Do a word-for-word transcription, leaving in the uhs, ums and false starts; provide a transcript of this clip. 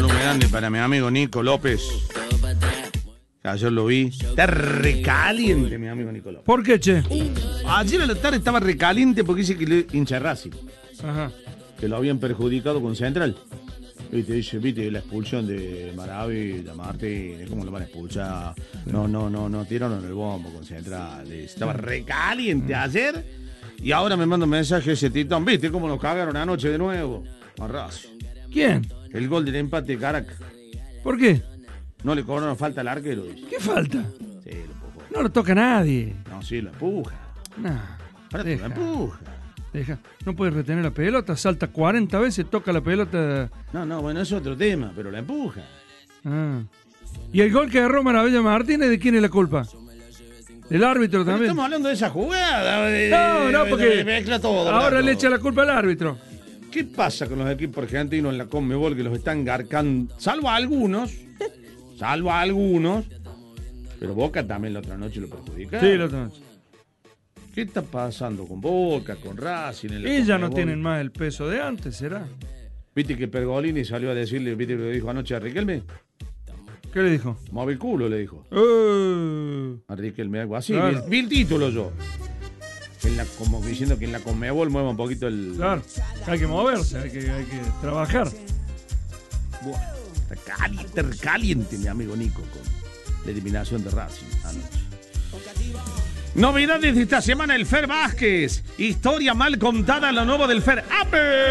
saludo grande para mi amigo Nico López. Ayer lo vi. Está recaliente mi amigo Nico López. ¿Por qué, che? Ayer a la tarde estaba recaliente porque dice que le hincha Racing. Ajá. Que lo habían perjudicado con Central. Y te dice, viste, la expulsión de Maravilla, Martínez, ¿cómo lo van a expulsar? No, no, no, no, tiraron el bombo con Central. Estaba recaliente ayer y ahora me manda un mensaje ese Titón. ¿Viste cómo nos cagaron anoche de nuevo? A Racing. ¿Quién? El gol del empate de Caracas. ¿Por qué? No le cobraron falta al arquero, dice. ¿Qué falta? Sí, lo empujó. No lo toca nadie. No, sí, lo empuja. Nah, Ahora deja, lo empuja. deja. No puede retener la pelota, salta cuarenta veces, toca la pelota. No, no, bueno, es otro tema, pero la empuja. Ah. ¿Y el gol que agarró Maravilla Martínez, de quién es la culpa? Del árbitro Pero también. estamos hablando de esa jugada. De, No, no, porque de- de- mezcla todo, ahora todo. le echa la culpa al árbitro. ¿Qué pasa con los equipos argentinos en la Conmebol que los están garcando? Salvo a algunos, salvo a algunos, pero Boca también la otra noche lo perjudica. Sí, la otra noche. ¿Qué está pasando con Boca, con Racing? En la Ellas no Conmebol? tienen más el peso de antes, ¿será? ¿Viste que Pergolini salió a decirle, viste lo que dijo anoche a Riquelme? ¿Qué le dijo? Mueve el culo, le dijo. Eh, A Riquelme, algo así. Claro. Vi, vi el título yo. En la, como diciendo que en la Conmebol mueva un poquito el... claro, hay que moverse, hay que, hay que trabajar. Buah, está caliente, caliente mi amigo Nico con la eliminación de Racing anoche. Novedades de esta semana, el Fer Vázquez. Historia mal contada, lo nuevo del Fer. ¡Ape!